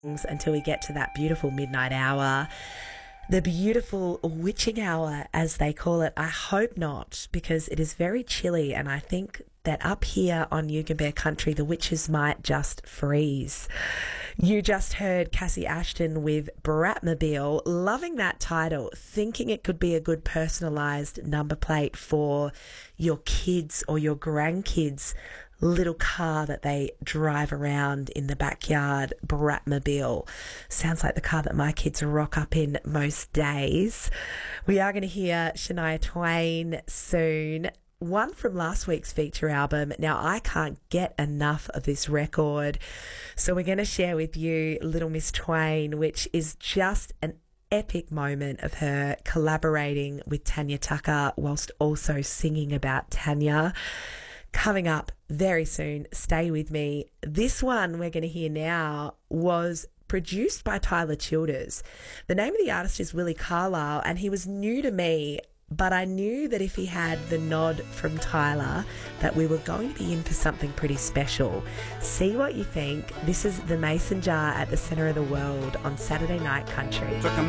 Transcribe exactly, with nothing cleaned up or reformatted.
until we get to that beautiful midnight hour. The beautiful witching hour, as they call it. I hope not, because it is very chilly, and I think that up here on Yuga Bear Country, the witches might just freeze. You just heard Cassie Ashton with Bratmobile. Loving that title, thinking it could be a good personalised number plate for your kids or your grandkids' little car that they drive around in the backyard. Bratmobile sounds like the car that my kids rock up in most days. We are going to hear Shania Twain soon, one from last week's feature album. Now, I can't get enough of this record, so we're going to share with you Little Miss Twain, which is just an epic moment of her collaborating with Tanya Tucker whilst also singing about Tanya. Coming up very soon, stay with me. This one we're going to hear now was produced by Tyler Childers. The name of the artist is Willie Carlisle, and he was new to me, but I knew that if he had the nod from Tyler, that we were going to be in for something pretty special. See what you think. This is The Mason Jar at the Centre of the World on Saturday Night Country. Took a